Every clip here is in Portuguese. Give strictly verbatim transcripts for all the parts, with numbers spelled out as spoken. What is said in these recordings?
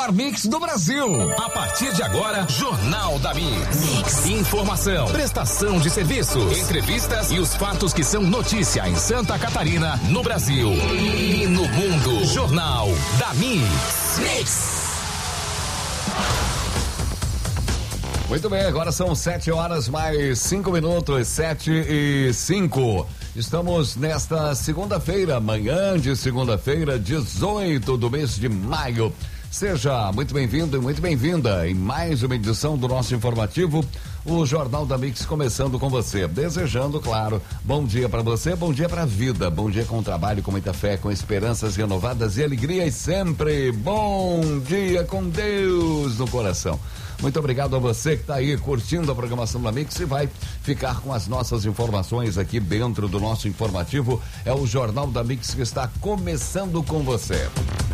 Mix do Brasil. A partir de agora, Jornal da Mix. Mix. Informação, prestação de serviços, entrevistas e os fatos que são notícia em Santa Catarina, no Brasil e no mundo. Jornal da Mix. Mix. Muito bem, agora são sete horas mais cinco minutos, sete e cinco. Estamos nesta segunda-feira, manhã de segunda-feira, dezoito do mês de maio. Seja muito bem-vindo e muito bem-vinda em mais uma edição do nosso informativo, o Jornal da Mix, começando com você, desejando, claro, bom dia para você, bom dia para a vida, bom dia com trabalho, com muita fé, com esperanças renovadas e alegrias sempre. Bom dia com Deus no coração. Muito obrigado a você que está aí curtindo a programação da Mix e vai ficar com as nossas informações aqui dentro do nosso informativo. É o Jornal da Mix que está começando com você.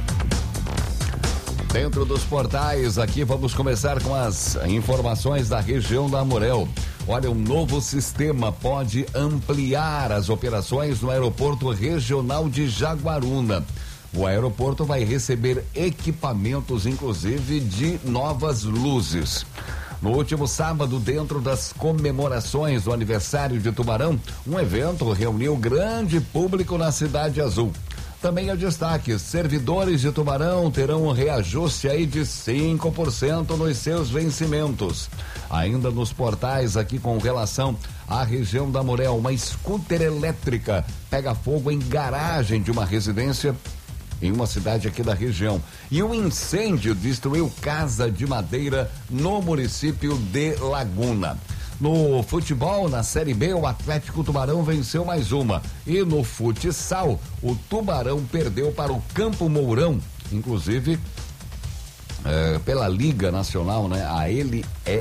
Dentro dos portais, aqui vamos começar com as informações da região da Amurel. Olha, um novo sistema pode ampliar as operações no aeroporto regional de Jaguaruna. O aeroporto vai receber equipamentos, inclusive, de novas luzes. No último sábado, dentro das comemorações do aniversário de Tubarão, um evento reuniu grande público na Cidade Azul. Também é destaque, servidores de Tubarão terão um reajuste aí de cinco por cento nos seus vencimentos. Ainda nos portais aqui com relação à região da Amurel, uma scooter elétrica pega fogo em garagem de uma residência em uma cidade aqui da região. E um incêndio destruiu casa de madeira no município de Laguna. No futebol, na Série B, o Atlético Tubarão venceu mais uma. E no futsal, o Tubarão perdeu para o Campo Mourão, inclusive é, pela Liga Nacional, né? A L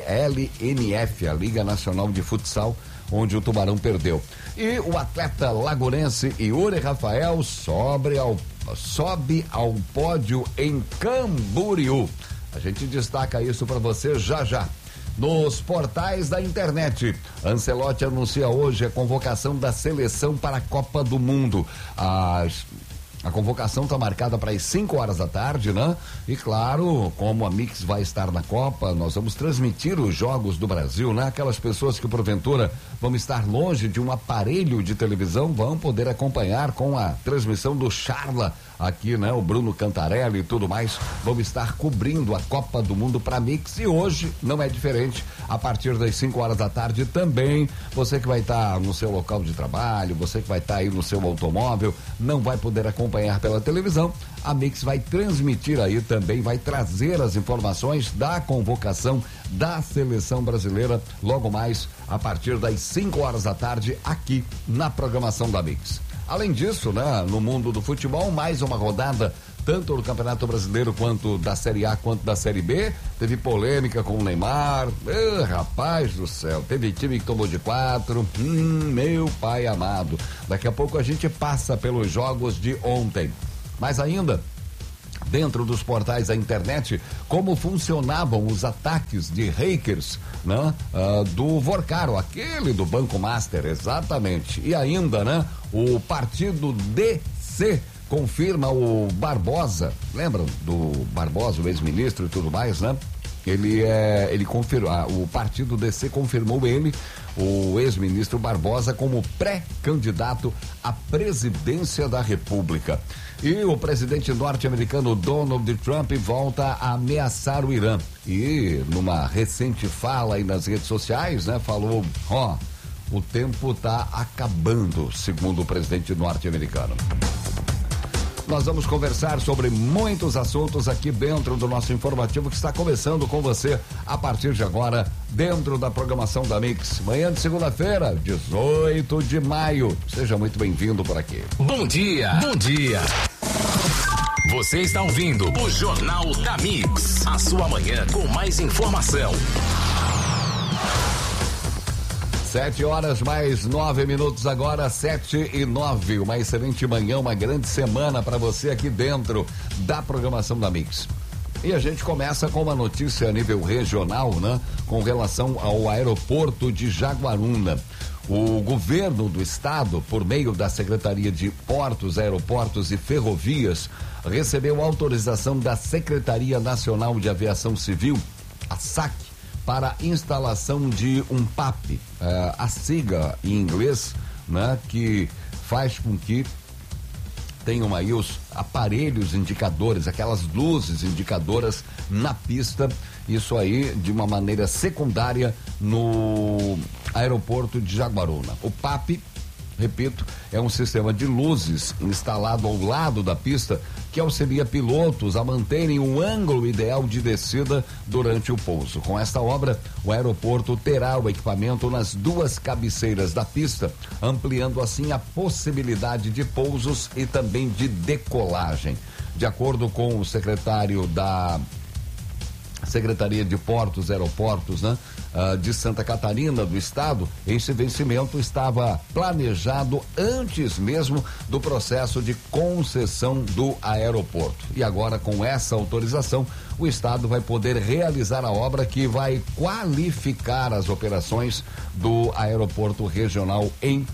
N F, a Liga Nacional de Futsal, onde o Tubarão perdeu. E o atleta lagunense Yuri Rafael sobe ao, sobe ao pódio em Camboriú. A gente destaca isso para você já já. Nos portais da internet, Ancelotti anuncia hoje a convocação da seleção para a Copa do Mundo. As A convocação está marcada para as cinco horas da tarde, né? E claro, como a Mix vai estar na Copa, nós vamos transmitir os jogos do Brasil, né? Aquelas pessoas que porventura vão estar longe de um aparelho de televisão vão poder acompanhar com a transmissão do Charla aqui, né? O Bruno Cantarelli e tudo mais vão estar cobrindo a Copa do Mundo para Mix e hoje não é diferente. A partir das cinco horas da tarde também, você que vai estar tá no seu local de trabalho, você que vai estar tá aí no seu automóvel, não vai poder acompanhar pela televisão, a Mix vai transmitir aí também, vai trazer as informações da convocação da seleção brasileira logo mais a partir das cinco horas da tarde aqui na programação da Mix. Além disso, né, no mundo do futebol, mais uma rodada tanto do Campeonato Brasileiro quanto da Série A quanto da Série B. Teve polêmica com o Neymar. Oh, rapaz do céu, teve time que tomou de quatro. Hum, meu pai amado. Daqui a pouco a gente passa pelos jogos de ontem. Mas ainda, dentro dos portais da internet, como funcionavam os ataques de hackers, né? Uh, do Vorcaro, aquele do Banco Master, exatamente. E ainda, né? O partido D C confirma o Barbosa, lembram do Barbosa, o ex-ministro e tudo mais, né? Ele é, ele confirmou, ah, o partido D C confirmou ele, o ex-ministro Barbosa, como pré-candidato à presidência da República. E o presidente norte-americano Donald Trump volta a ameaçar o Irã. E numa recente fala aí nas redes sociais, né, falou, ó, o tempo tá acabando, segundo o presidente norte-americano. Nós vamos conversar sobre muitos assuntos aqui dentro do nosso informativo que está começando com você a partir de agora, dentro da programação da Mix. Manhã de segunda-feira, dezoito de maio. Seja muito bem-vindo por aqui. Bom dia, bom dia. Você está ouvindo o Jornal da Mix, a sua manhã com mais informação. Sete horas mais nove minutos agora, sete e nove. Uma excelente manhã, uma grande semana para você aqui dentro da programação da Mix. E a gente começa com uma notícia a nível regional, né? Com relação ao aeroporto de Jaguaruna. O governo do estado, por meio da Secretaria de Portos, Aeroportos e Ferrovias, recebeu autorização da Secretaria Nacional de Aviação Civil, a SAC, para instalação de um P A P, uh, a sigla em inglês, né, que faz com que tenham aí os aparelhos indicadores, aquelas luzes indicadoras na pista, isso aí de uma maneira secundária no aeroporto de Jaguaruna. O P A P, repito, é um sistema de luzes instalado ao lado da pista que auxilia pilotos a manterem o ângulo ideal de descida durante o pouso. Com esta obra, o aeroporto terá o equipamento nas duas cabeceiras da pista, ampliando assim a possibilidade de pousos e também de decolagem. De acordo com o secretário da Secretaria de Portos e Aeroportos, né, uh, de Santa Catarina, do estado, esse vencimento estava planejado antes mesmo do processo de concessão do aeroporto. E agora, com essa autorização, o estado vai poder realizar a obra que vai qualificar as operações do aeroporto regional em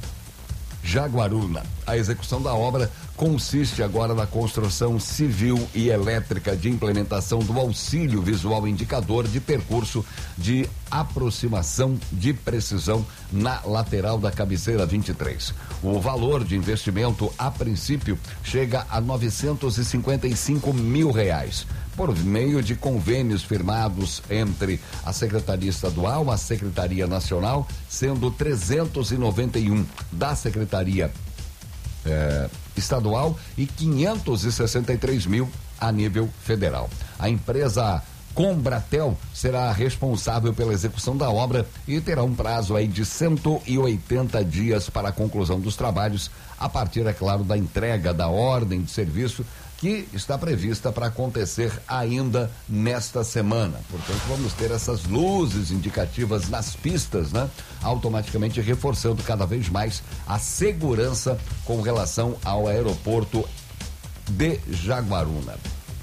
Jaguaruna. A execução da obra consiste agora na construção civil e elétrica de implementação do auxílio visual indicador de percurso de aproximação de precisão na lateral da cabeceira vinte e três. O valor de investimento, a princípio, chega a novecentos e cinquenta e cinco mil reais, por meio de convênios firmados entre a Secretaria Estadual, a Secretaria Nacional, sendo trezentos e noventa e um da Secretaria eh, Estadual e quinhentos e sessenta e três mil a nível federal. A empresa Combratel será responsável pela execução da obra e terá um prazo aí de cento e oitenta dias para a conclusão dos trabalhos, a partir, é claro, da entrega da ordem de serviço, que está prevista para acontecer ainda nesta semana. Portanto, vamos ter essas luzes indicativas nas pistas, né? Automaticamente reforçando cada vez mais a segurança com relação ao aeroporto de Jaguaruna.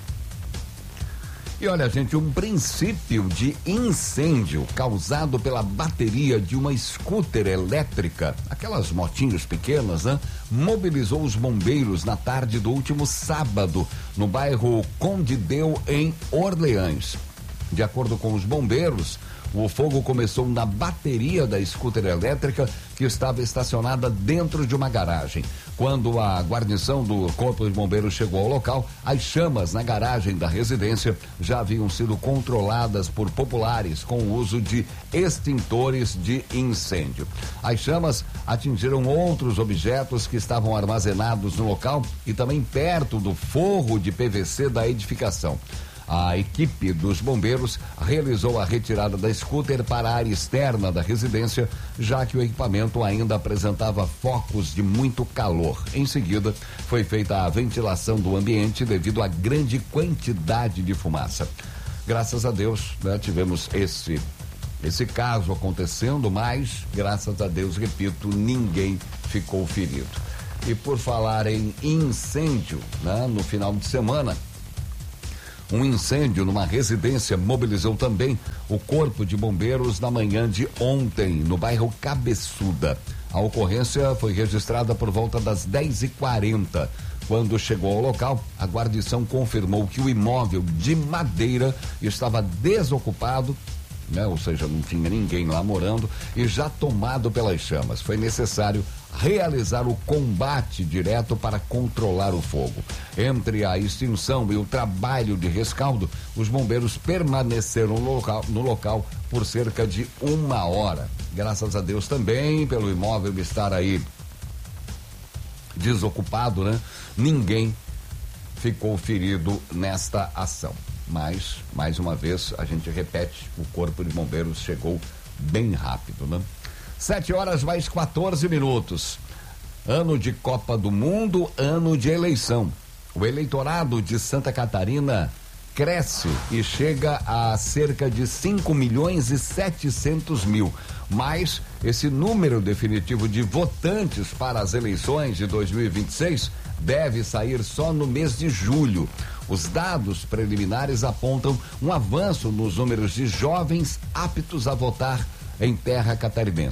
E olha, gente, um princípio de incêndio causado pela bateria de uma scooter elétrica, aquelas motinhos pequenas, né? Mobilizou os bombeiros na tarde do último sábado, no bairro Conde Deu, em Orleans. De acordo com os bombeiros, o fogo começou na bateria da scooter elétrica que estava estacionada dentro de uma garagem. Quando a guarnição do Corpo de Bombeiros chegou ao local, as chamas na garagem da residência já haviam sido controladas por populares com o uso de extintores de incêndio. As chamas atingiram outros objetos que estavam armazenados no local e também perto do forro de P V C da edificação. A equipe dos bombeiros realizou a retirada da scooter para a área externa da residência, já que o equipamento ainda apresentava focos de muito calor. Em seguida, foi feita a ventilação do ambiente devido à grande quantidade de fumaça. Graças a Deus, né, tivemos esse, esse caso acontecendo, mas, graças a Deus, repito, ninguém ficou ferido. E por falar em incêndio, né, no final de semana, um incêndio numa residência mobilizou também o Corpo de Bombeiros na manhã de ontem, no bairro Cabeçuda. A ocorrência foi registrada por volta das dez e quarenta. Quando chegou ao local, a guarnição confirmou que o imóvel de madeira estava desocupado, né? Ou seja, não tinha ninguém lá morando e já tomado pelas chamas. Foi necessário realizar o combate direto para controlar o fogo. Entre a extinção e o trabalho de rescaldo, os bombeiros permaneceram no local, no local por cerca de uma hora. Graças a Deus também, pelo imóvel estar aí desocupado, né? Ninguém ficou ferido nesta ação. Mas, mais uma vez, a gente repete, o Corpo de Bombeiros chegou bem rápido, né? Sete horas mais quatorze minutos. Ano de Copa do Mundo, ano de eleição. O eleitorado de Santa Catarina cresce e chega a cerca de cinco milhões e setecentos mil. Mas esse número definitivo de votantes para as eleições de dois mil e vinte e seis deve sair só no mês de julho. Os dados preliminares apontam um avanço nos números de jovens aptos a votar em terra catarinense.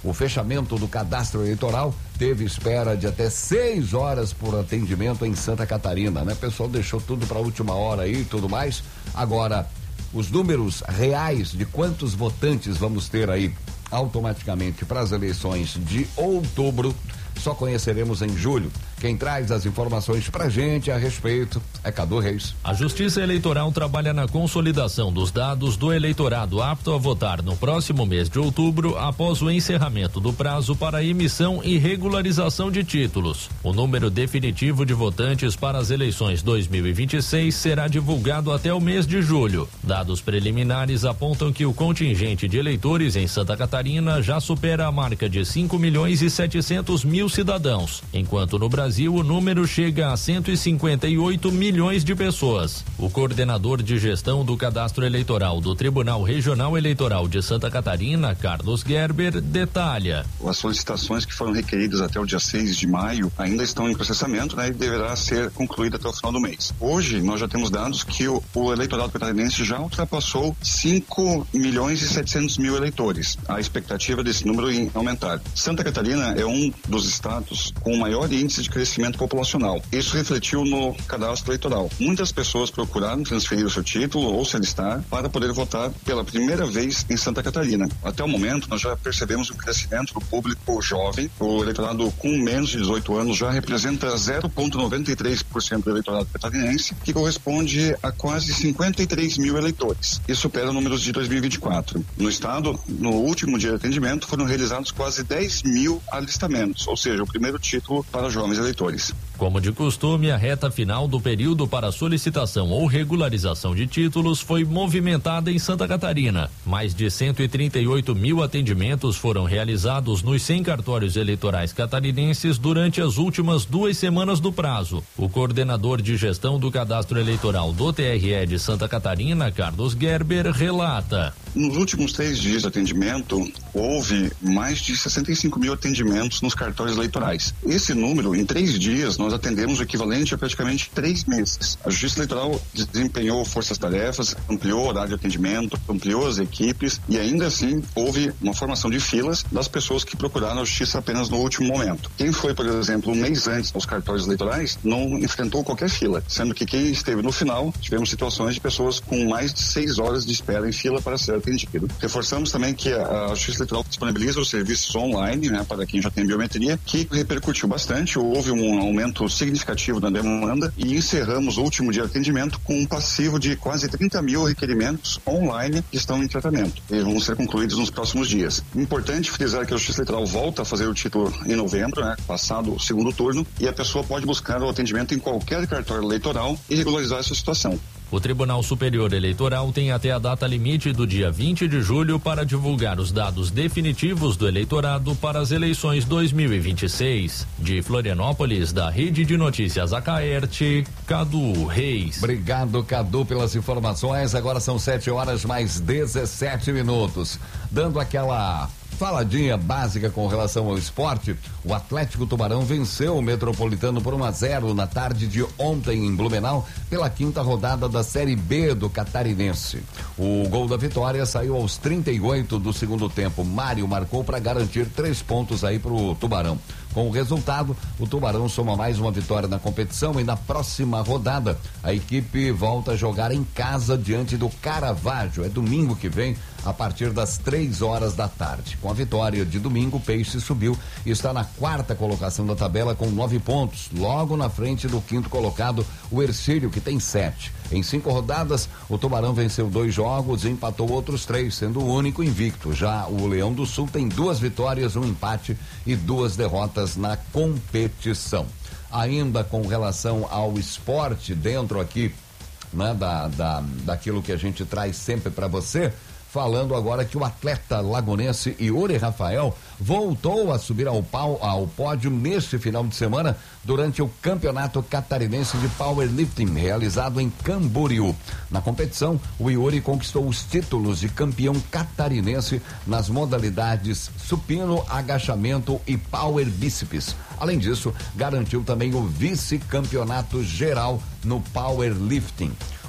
O fechamento do cadastro eleitoral teve espera de até seis horas por atendimento em Santa Catarina, né? O pessoal deixou tudo para a última hora aí e tudo mais. Agora, os números reais de quantos votantes vamos ter aí automaticamente para as eleições de outubro só conheceremos em julho. Quem traz as informações pra gente a respeito é Cadu Reis. A Justiça Eleitoral trabalha na consolidação dos dados do eleitorado apto a votar no próximo mês de outubro, após o encerramento do prazo para emissão e regularização de títulos. O número definitivo de votantes para as eleições dois mil e vinte e seis será divulgado até o mês de julho. Dados preliminares apontam que o contingente de eleitores em Santa Catarina já supera a marca de cinco milhões e setecentos mil cidadãos, enquanto no Brasil o número chega a cento e cinquenta e oito milhões de pessoas. O coordenador de gestão do cadastro eleitoral do Tribunal Regional Eleitoral de Santa Catarina, Carlos Gerber, detalha. As solicitações que foram requeridas até o dia seis de maio ainda estão em processamento, né, e deverá ser concluída até o final do mês. Hoje nós já temos dados que o, o eleitorado catarinense já ultrapassou cinco milhões e setecentos mil eleitores. A expectativa desse número em aumentar. Santa Catarina é um dos estados com o maior índice de crescimento populacional. Isso refletiu no cadastro eleitoral. Muitas pessoas procuraram transferir o seu título ou se alistar para poder votar pela primeira vez em Santa Catarina. Até o momento, nós já percebemos um crescimento do público jovem. O eleitorado com menos de dezoito anos já representa zero vírgula noventa e três por cento do eleitorado catarinense, que corresponde a quase cinquenta e três mil eleitores. Isso supera números de dois mil e vinte e quatro. No estado, no último dia de atendimento, foram realizados quase dez mil alistamentos, ou seja, o primeiro título para jovens eleitores. Como de costume, a reta final do período para solicitação ou regularização de títulos foi movimentada em Santa Catarina. Mais de cento e trinta e oito mil atendimentos foram realizados nos cem cartórios eleitorais catarinenses durante as últimas duas semanas do prazo. O coordenador de gestão do cadastro eleitoral do T R E de Santa Catarina, Carlos Gerber, relata. Nos últimos três dias de atendimento, houve mais de sessenta e cinco mil atendimentos nos cartórios eleitorais. Esse número, em três dias, nós atendemos o equivalente a praticamente três meses. A Justiça Eleitoral desempenhou forças-tarefas, ampliou o horário de atendimento, ampliou as equipes e ainda assim houve uma formação de filas das pessoas que procuraram a Justiça apenas no último momento. Quem foi, por exemplo, um mês antes aos cartórios eleitorais não enfrentou qualquer fila, sendo que quem esteve no final, tivemos situações de pessoas com mais de seis horas de espera em fila para ser atendido. Reforçamos também que a, a Justiça Eleitoral disponibiliza os serviços online, né, para quem já tem biometria, que repercutiu bastante, houve um aumento significativo na demanda e encerramos o último dia de atendimento com um passivo de quase trinta mil requerimentos online que estão em tratamento e vão ser concluídos nos próximos dias. Importante frisar que a Justiça Eleitoral volta a fazer o título em novembro, né, passado o segundo turno, e a pessoa pode buscar o atendimento em qualquer cartório eleitoral e regularizar essa situação. O Tribunal Superior Eleitoral tem até a data limite do dia vinte de julho para divulgar os dados definitivos do eleitorado para as eleições dois mil e vinte e seis. De Florianópolis, da Rede de Notícias Acaerte, Cadu Reis. Obrigado, Cadu, pelas informações. Agora são sete horas mais dezessete minutos. Dando aquela faladinha básica com relação ao esporte, o Atlético Tubarão venceu o Metropolitano por um a zero na tarde de ontem em Blumenau pela quinta rodada da Série B do Catarinense. O gol da vitória saiu aos trinta e oito do segundo tempo. Mário marcou para garantir três pontos aí pro Tubarão. Com o resultado, o Tubarão soma mais uma vitória na competição e na próxima rodada a equipe volta a jogar em casa diante do Caravaggio. É domingo que vem, a partir das três horas da tarde. Com a vitória de domingo, o Peixe subiu e está na quarta colocação da tabela com nove pontos, logo na frente do quinto colocado, o Hercílio, que tem sete. Em cinco rodadas, o Tubarão venceu dois jogos e empatou outros três, sendo o único invicto. Já o Leão do Sul tem duas vitórias, um empate e duas derrotas na competição. Ainda com relação ao esporte, dentro aqui, né, da, da, daquilo que a gente traz sempre para você, falando agora que o atleta lagunense Yuri Rafael voltou a subir ao, pau, ao pódio neste final de semana durante o Campeonato Catarinense de Powerlifting, realizado em Camboriú. Na competição, o Yuri conquistou os títulos de campeão catarinense nas modalidades supino, agachamento e power bíceps. Além disso, garantiu também o vice-campeonato geral no Powerlifting.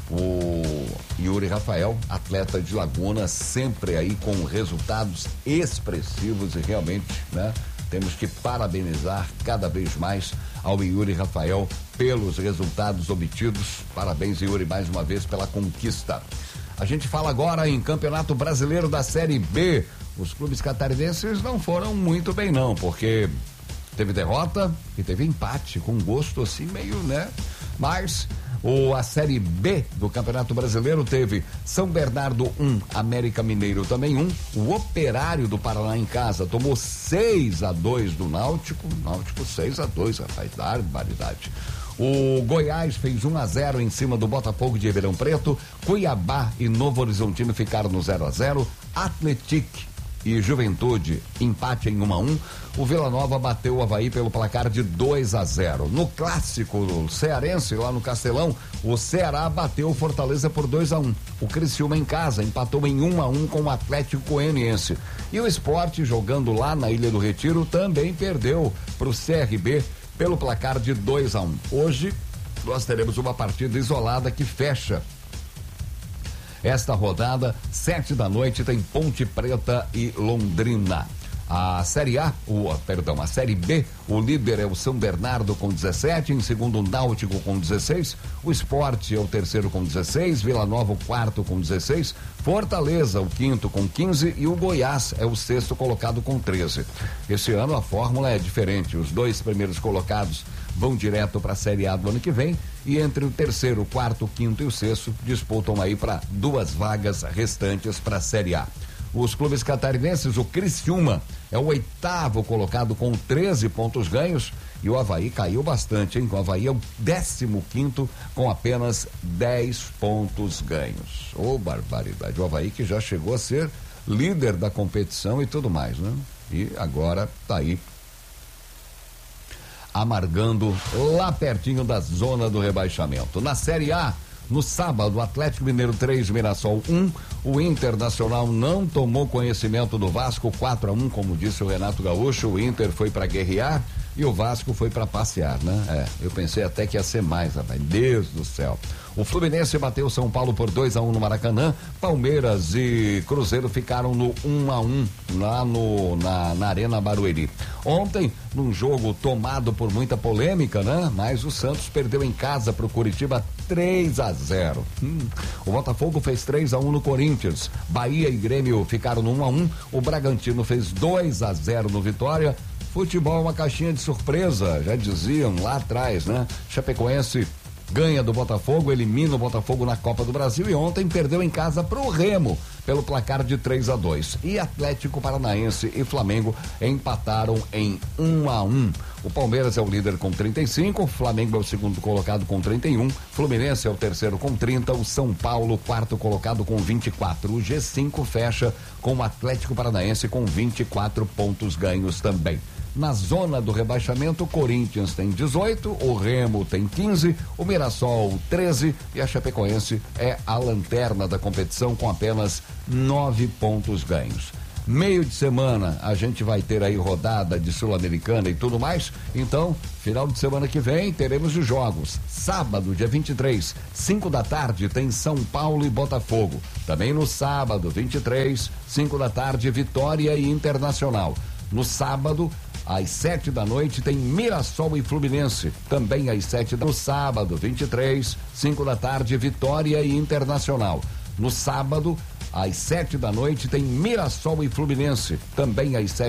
O Yuri Rafael, atleta de Laguna, sempre aí com resultados expressivos e realmente, né? Temos que parabenizar cada vez mais ao Yuri Rafael pelos resultados obtidos. Parabéns, Yuri, mais uma vez pela conquista. A gente fala agora em Campeonato Brasileiro da Série B. Os clubes catarinenses não foram muito bem não, porque teve derrota e teve empate, com gosto assim meio, né? Mas o, a Série B do Campeonato Brasileiro teve São Bernardo um, América Mineiro também um. O Operário do Paraná em casa tomou seis a dois do Náutico. Náutico seis a dois, rapaz, barbaridade. O Goiás fez um a zero em cima do Botafogo de Ribeirão Preto. Cuiabá e Novo Horizontino ficaram no zero a zero. Atlético e Juventude, empate em um a um. O Vila Nova bateu o Avaí pelo placar de dois a zero. No clássico cearense, lá no Castelão, o Ceará bateu o Fortaleza por dois a um. O Criciúma em casa empatou em um a um com o Atlético Goianiense. E o Sport, jogando lá na Ilha do Retiro, também perdeu para o C R B pelo placar de dois a um. Hoje, nós teremos uma partida isolada que fecha esta rodada. Sete da noite tem Ponte Preta e Londrina. A Série A, o, perdão, a Série B, o líder é o São Bernardo com dezessete, em segundo o Náutico com dezesseis, o Sport é o terceiro com dezesseis, Vila Nova o quarto com dezesseis, Fortaleza o quinto com quinze e o Goiás é o sexto colocado com treze. Esse ano a fórmula é diferente, os dois primeiros colocados vão direto para a Série A do ano que vem e entre o terceiro, o quarto, o quinto e o sexto disputam aí para duas vagas restantes para a Série A. Os clubes catarinenses, o Criciúma é o oitavo colocado com treze pontos ganhos e o Avaí caiu bastante, hein? O Avaí é o décimo quinto com apenas dez pontos ganhos. Ô, oh, barbaridade. O Avaí que já chegou a ser líder da competição e tudo mais, né? E agora tá aí amargando lá pertinho da zona do rebaixamento. Na Série A, no sábado, Atlético Mineiro três, Mirassol um. O Internacional não tomou conhecimento do Vasco, quatro a um, como disse o Renato Gaúcho. O Inter foi para guerrear e o Vasco foi para passear, né? É, eu pensei até que ia ser mais, rapaz. Deus do céu. O Fluminense bateu São Paulo por dois a um no Maracanã. Palmeiras e Cruzeiro ficaram no um a um lá no, na, na Arena Barueri. Ontem, num jogo tomado por muita polêmica, né? Mas o Santos perdeu em casa pro Curitiba três a zero. Hum. O Botafogo fez três a um no Corinthians. Bahia e Grêmio ficaram no um a um. O Bragantino fez dois a zero no Vitória. Futebol é uma caixinha de surpresa, já diziam lá atrás, né? Chapecoense ganha do Botafogo, elimina o Botafogo na Copa do Brasil e ontem perdeu em casa pro Remo pelo placar de três a dois. E Atlético Paranaense e Flamengo empataram em um a um. O Palmeiras é o líder com trinta e cinco, o Flamengo é o segundo colocado com trinta e um, Fluminense é o terceiro com trinta, o São Paulo quarto colocado com vinte e quatro. O G cinco fecha com o Atlético Paranaense com vinte e quatro pontos ganhos também. Na zona do rebaixamento, o Corinthians tem dezoito, o Remo tem quinze, o Mirassol treze e a Chapecoense é a lanterna da competição com apenas nove pontos ganhos. Meio de semana a gente vai ter aí rodada de Sul-Americana e tudo mais, então final de semana que vem teremos os jogos. Sábado, dia vinte e três, cinco da tarde tem São Paulo e Botafogo. Também no sábado, vinte e três, cinco da tarde, Vitória e Internacional. No sábado, às sete da noite, tem Mirassol e Fluminense. Também às sete da noite. No sábado, vinte e três, cinco da tarde, Vitória e Internacional. No sábado, às sete da noite, tem Mirassol e Fluminense. Também às sete.